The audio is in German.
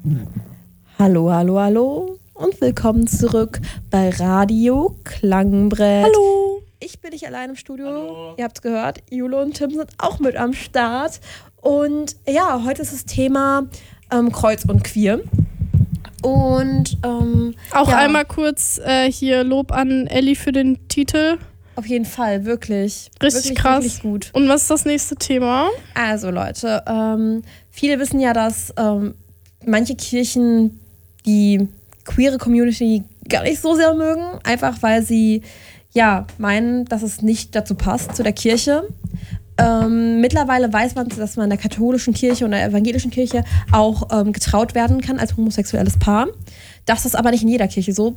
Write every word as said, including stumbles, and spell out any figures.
Hallo, hallo, hallo und willkommen zurück bei Radio Klangbrett. Hallo. Ich bin nicht allein im Studio. Hallo. Ihr habt es gehört, Jule und Tim sind auch mit am Start. Und ja, heute ist das Thema ähm, Kreuz und Queer. Und ähm, Auch ja, einmal kurz äh, hier Lob an Elli für den Titel. auf jeden Fall, wirklich. Richtig wirklich, krass. Wirklich gut. Und was ist das nächste Thema? Also Leute, ähm, viele wissen ja, dass ähm, manche Kirchen die queere Community gar nicht so sehr mögen, einfach weil sie ja meinen, dass es nicht dazu passt, zu der Kirche. Ähm, mittlerweile weiß man, dass man in der katholischen Kirche und der evangelischen Kirche auch ähm, getraut werden kann als homosexuelles Paar. Das ist aber nicht in jeder Kirche so.